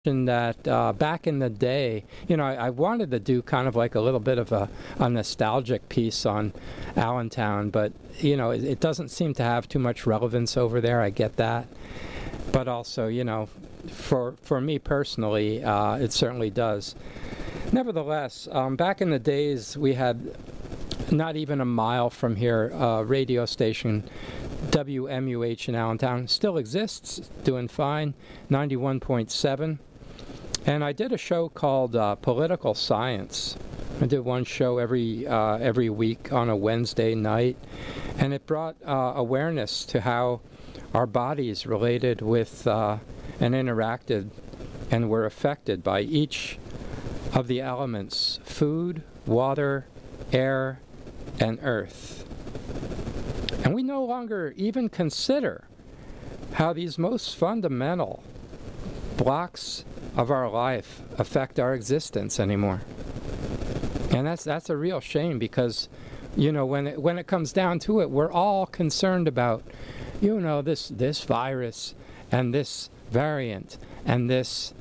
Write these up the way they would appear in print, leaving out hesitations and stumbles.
that back in the day, I wanted to do kind of like a little bit of a nostalgic piece on Allentown, but, it doesn't seem to have too much relevance over there. I get that. But also, for me personally, it certainly does. Nevertheless, back in the days, we had not even a mile from here, a radio station, WMUH in Allentown, still exists, doing fine, 91.7. And I did a show called Political Science. I did one show every week on a Wednesday night, and it brought awareness to how our bodies related with and interacted and were affected by each of the elements: food, water, air, and earth. And we no longer even consider how these most fundamental blocks of our life affect our existence anymore. And that's a real shame, because when it comes down to it, we're all concerned about this virus and this variant and this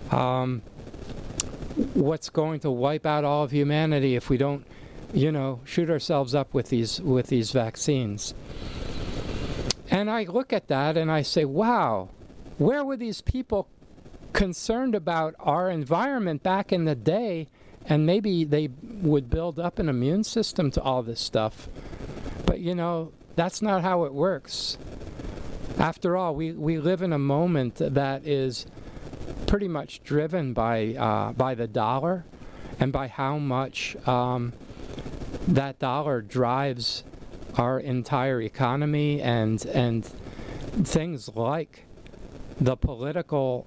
what's going to wipe out all of humanity if we don't shoot ourselves up with these vaccines. And I look at that and I say, wow, where were these people concerned about our environment back in the day? And maybe they would build up an immune system to all this stuff. But that's not how it works. After all, we live in a moment that is pretty much driven by the dollar and by how much that dollar drives our entire economy and things like the political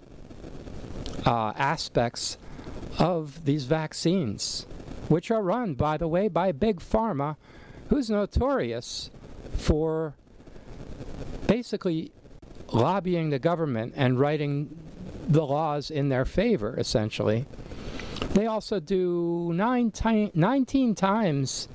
aspects of these vaccines, which are run, by the way, by Big Pharma, who's notorious for basically lobbying the government and writing the laws in their favor, essentially. They also do 19 times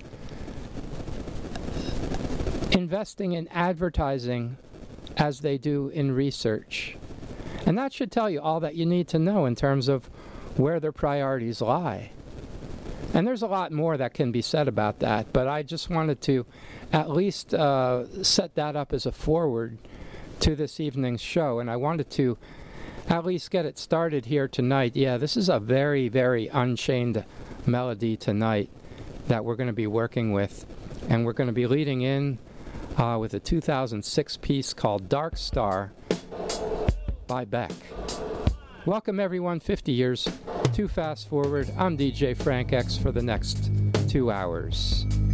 investing in advertising as they do in research. And that should tell you all that you need to know in terms of where their priorities lie. And there's a lot more that can be said about that, but I just wanted to at least set that up as a forward to this evening's show, and I wanted to at least get it started here tonight. Yeah, this is a very, very unchained melody tonight that we're going to be working with, and we're going to be leading in with a 2006 piece called Dark Star by Beck. Welcome everyone, 50 years to Fast Forward. I'm DJ Frank X for the next 2 hours.